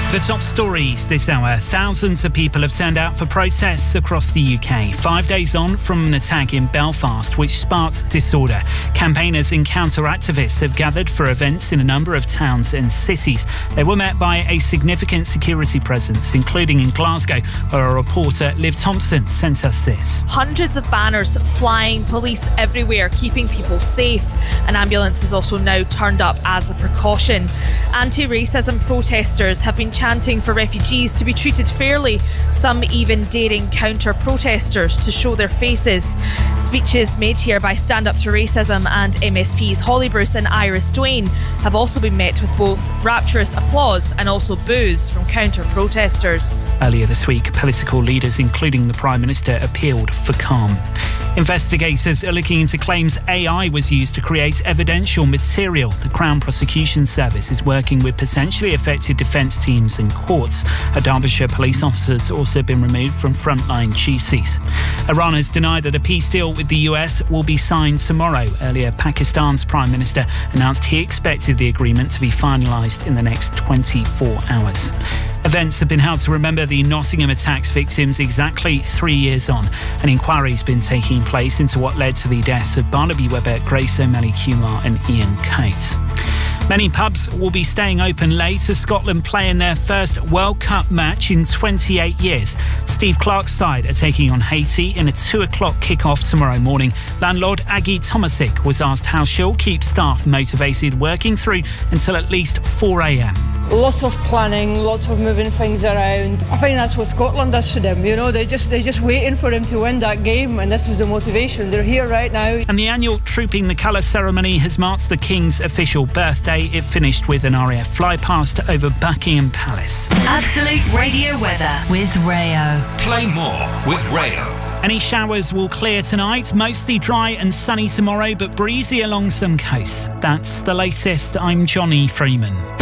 The top stories this hour. Thousands of people have turned out for protests across the UK, 5 days on from an attack in Belfast, which sparked disorder. Campaigners and counter-activists have gathered for events in a number of towns and cities. They were met by a significant security presence, including in Glasgow, where our reporter Liv Thompson sent us this. Hundreds of banners flying, police everywhere, keeping people safe. An ambulance is also now turned up as a precaution. Anti-racism protesters have been chanting for refugees to be treated fairly, some even daring counter-protesters to show their faces. Speeches made here by Stand Up to Racism and MSPs Holly Bruce and Iris Duane have also been met with both rapturous applause and also boos from counter-protesters. Earlier this week, political leaders, including the Prime Minister, appealed for calm. Investigators are looking into claims AI was used to create evidential material. The Crown Prosecution Service is working with potentially affected defence teams and courts. A Derbyshire police officer has also been removed from frontline duties. Iran has denied that a peace deal with the US will be signed tomorrow. Earlier, Pakistan's Prime Minister announced he expected the agreement to be finalised in the next 24 hours. Events have been held to remember the Nottingham attacks victims exactly 3 years on. An inquiry has been taking place into what led to the deaths of Barnaby Webber, Grace O'Malley-Kumar and Ian Cates. Many pubs will be staying open late as Scotland play in their first World Cup match in 28 years. Steve Clarke's side are taking on Haiti in a 2 o'clock kick-off tomorrow morning. Landlord Aggie Tomasic was asked how she'll keep staff motivated working through until at least 4 a.m. Lots of planning, lots of moving things around. I think that's what Scotland does to them. You know, they're just waiting for him to win that game, and this is the motivation. They're here right now. And the annual Trooping the Colour ceremony has marked the King's official birthday. It finished with an RAF flypast over Buckingham Palace. Absolute Radio weather with Rayo. Play more with Rayo. Any showers will clear tonight, mostly dry and sunny tomorrow, but breezy along some coasts. That's the latest. I'm Johnny Freeman.